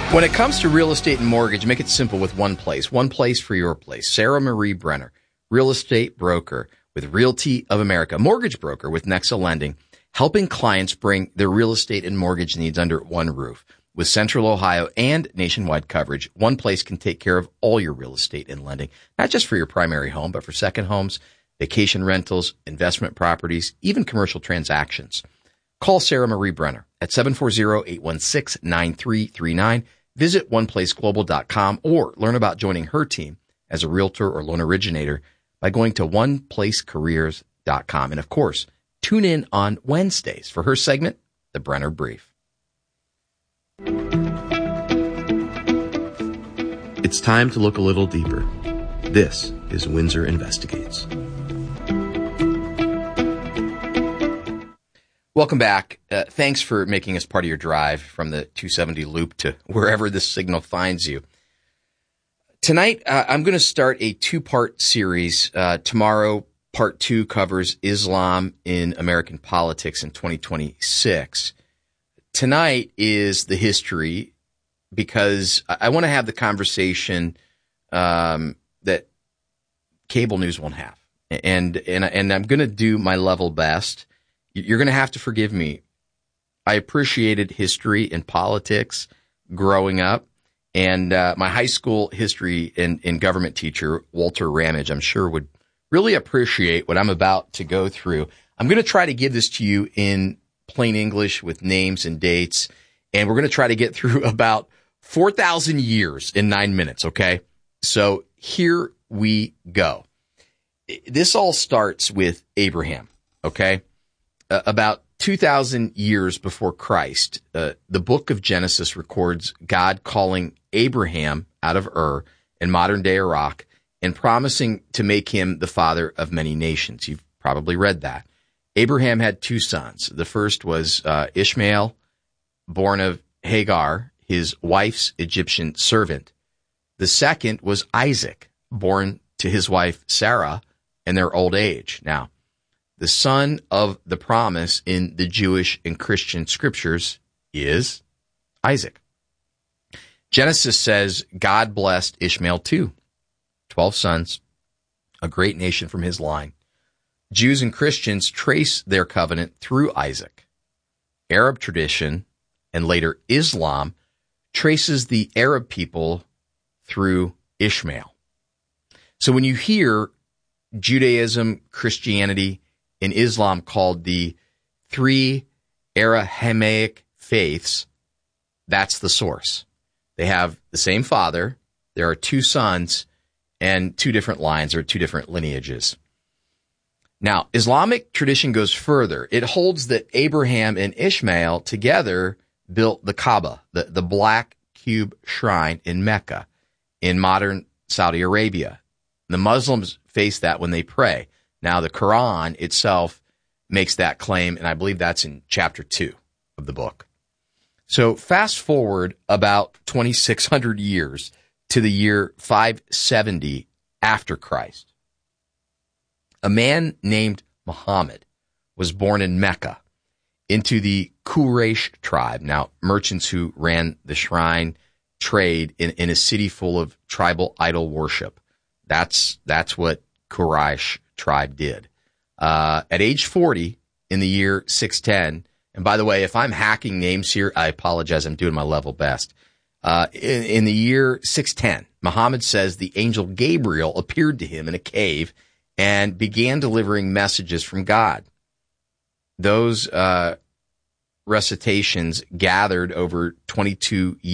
When it comes to real estate and mortgage, make it simple with one place for your place. Sarah Marie Brenner, real estate broker with Realty of America, mortgage broker with Nexa Lending, helping clients bring their real estate and mortgage needs under one roof. With Central Ohio and nationwide coverage, one place can take care of all your real estate and lending, not just for your primary home, but for second homes, vacation rentals, investment properties, even commercial transactions. Call Sarah Marie Brenner at 740-816-9339. Visit oneplaceglobal.com or learn about joining her team as a realtor or loan originator by going to oneplacecareers.com. And of course, tune in on Wednesdays for her segment, The Brenner Brief. It's time to look a little deeper. This is Windsor Investigates. Welcome back. Thanks for making us part of your drive from the 270 loop to wherever this signal finds you. Tonight, I'm going to start a two-part series. Tomorrow, part 2 covers Islam in American politics in 2026. Tonight is the history, because I want to have the conversation that cable news won't have. And I'm going to do my level best. You're going to have to forgive me. I appreciated history and politics growing up, and my high school history and government teacher, Walter Ramage, I'm sure would really appreciate what I'm about to go through. I'm going to try to give this to you in plain English with names and dates, and we're going to try to get through about 4,000 years in 9 minutes, okay? So here we go. This all starts with Abraham, okay? About 2,000 years before Christ, the book of Genesis records God calling Abraham out of Ur in modern-day Iraq and promising to make him the father of many nations. You've probably read that. Abraham had 2 sons. The first was Ishmael, born of Hagar, his wife's Egyptian servant. The second was Isaac, born to his wife Sarah in their old age. Now, the son of the promise in the Jewish and Christian scriptures is Isaac. Genesis says God blessed Ishmael too. 12 sons, a great nation from his line. Jews and Christians trace their covenant through Isaac. Arab tradition, and later Islam, traces the Arab people through Ishmael. So when you hear Judaism, Christianity, and Islam called the 3 Abrahamic faiths, that's the source. They have the same father. There are 2 sons and 2 different lines or 2 different lineages. Now, Islamic tradition goes further. It holds that Abraham and Ishmael together built the Kaaba, the black cube shrine in Mecca, in modern Saudi Arabia. The Muslims face that when they pray. Now, the Quran itself makes that claim, and I believe that's in chapter 2 of the book. So fast forward about 2,600 years to the year 570 after Christ. A man named Muhammad was born in Mecca into the Quraysh tribe. Now, merchants who ran the shrine trade in a city full of tribal idol worship. That's what Quraysh tribe did. At age 40, in the year 610, and by the way, if I'm hacking names here, I apologize. I'm doing my level best. In the year 610, Muhammad says the angel Gabriel appeared to him in a cave and began delivering messages from God. Those recitations gathered over 22 years.